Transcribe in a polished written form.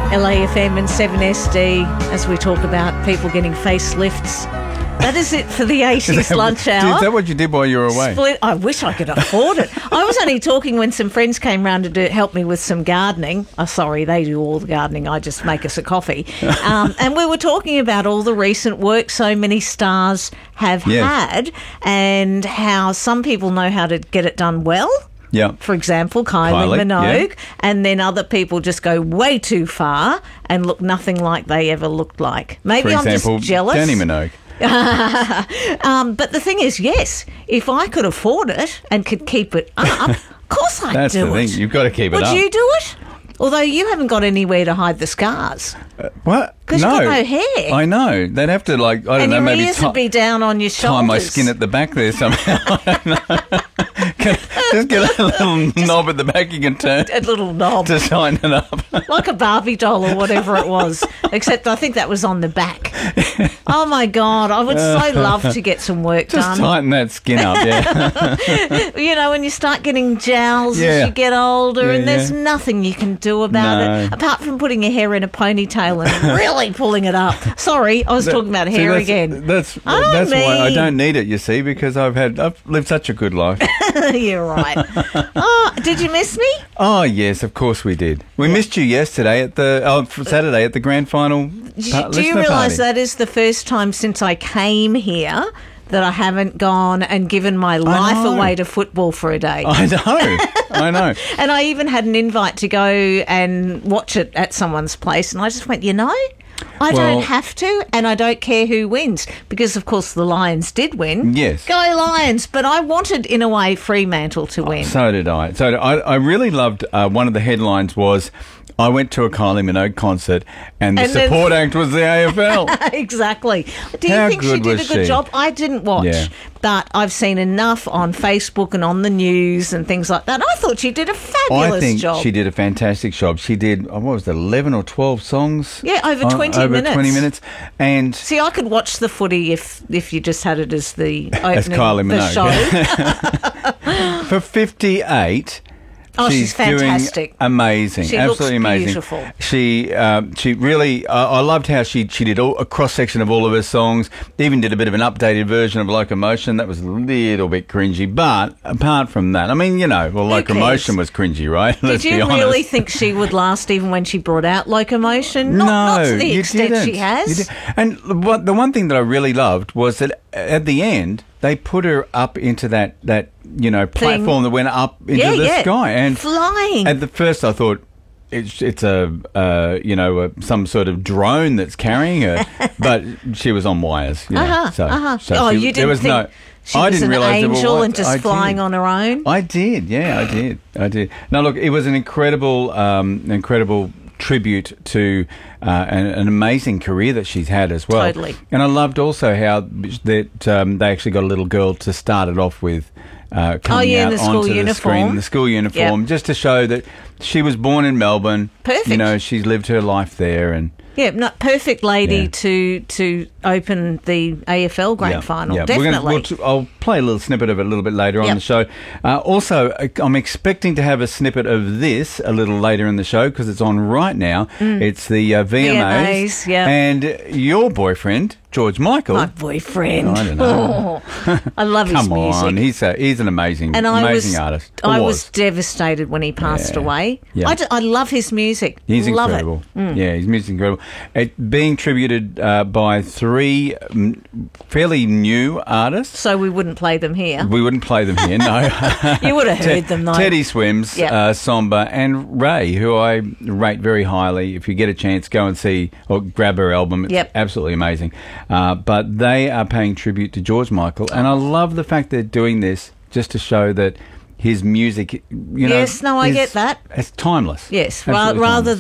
LAFM and 7SD as we talk about people getting facelifts. That is it for the 80s lunch hour. Is that what you did while you were away? I wish I could afford it. I was only talking when some friends came round to help me with some gardening. Oh, sorry, they do all the gardening. I just make us a coffee. And we were talking about all the recent work so many stars have had and how some people know how to get it done well. Yeah. For example, Kylie Minogue, and then other people just go way too far and look nothing like they ever looked like. Maybe I'm just jealous. Danny Minogue. But the thing is, yes, if I could afford it and could keep it up, of course I'd do it. That's the thing. You've got to keep it up. Would you do it? Although you haven't got anywhere to hide the scars. What? Because you've got no hair. I know. They'd have to, like, I don't know, maybe... And your ears would be down on your shoulders. Tie my skin at the back there somehow. I don't know. Just get a little knob at the back you can turn. A little knob. To shine it up. Like a Barbie doll or whatever it was. Except I think that was on the back. Oh, my God. I would so love to get some work done. Just tighten that skin up, yeah. You know, when you start getting jowls as you get older and there's nothing you can do about it apart from putting your hair in a ponytail and really pulling it up. Sorry, I was talking about hair again. That's why I don't need it, you see, because I've lived such a good life. You're right. Oh, did you miss me? Oh, yes, of course we did. We missed you yesterday Saturday at the grand final. Do you realise that is the first time since I came here that I haven't gone and given my life away to football for a day? I know. And I even had an invite to go and watch it at someone's place, and I just went, I don't have to, and I don't care who wins, because, of course, the Lions did win. Yes. Go Lions! But I wanted, in a way, Fremantle to win. So did I. I really loved, one of the headlines was, I went to a Kylie Minogue concert and the support act was the AFL. Exactly. Do you think she did a good job? I didn't watch, but I've seen enough on Facebook and on the news and things like that. I thought she did a fabulous job. I think she did a fantastic job. She did, 11 or 12 songs? Yeah, over 20 minutes. Over 20 minutes. And see, I could watch the footy if you just had it as the opening as Kylie Minogue. The show. For 58... Oh, she's fantastic. Doing amazing. She absolutely looks amazing. Beautiful. She really, I loved how she did a cross-section of all of her songs, even did a bit of an updated version of Locomotion. That was a little bit cringy, but apart from that, I mean, Locomotion was cringy, right? Did you really think she would last even when she brought out Locomotion? Not to the extent she has. And the one thing that I really loved was that at the end, they put her up into that platform that went up into the sky and flying. At the first, I thought it's some sort of drone that's carrying her, but she was on wires. You didn't think she was an angel and just flying on her own? I did. Yeah, I did. Now look, it was an incredible tribute to an amazing career that she's had as well. Totally. And I loved also how that they actually got a little girl to start it off with coming out onto the screen, the school uniform, just to show that she was born in Melbourne. Perfect. She's lived her life there and... Yeah, perfect lady to open the AFL grand final, definitely. I'll play a little snippet of it a little bit later on the show. Also, I'm expecting to have a snippet of this a little later in the show because it's on right now. It's the VMAs. And your boyfriend, George Michael. My boyfriend. I don't know. I love his music. Come on, he's an amazing artist. I was devastated when he passed away. Yeah. I love his music. He's incredible. Yeah, his music's incredible. Being tributed by three fairly new artists. So we wouldn't play them here. We wouldn't play them here, no. You would have heard them, though. Teddy Swims, Somba, and Ray, who I rate very highly. If you get a chance, go and see or grab her album. It's absolutely amazing. But they are paying tribute to George Michael, and I love the fact they're doing this just to show that his music, I get that. It's timeless. Yes, rather